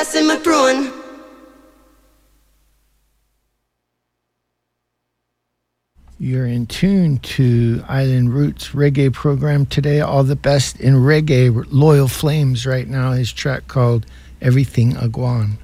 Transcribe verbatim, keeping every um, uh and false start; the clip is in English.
passing my throne. You're in tune to Island Roots reggae program today. All the best in reggae. Loyal Flames right now. His track called Everything Aguan.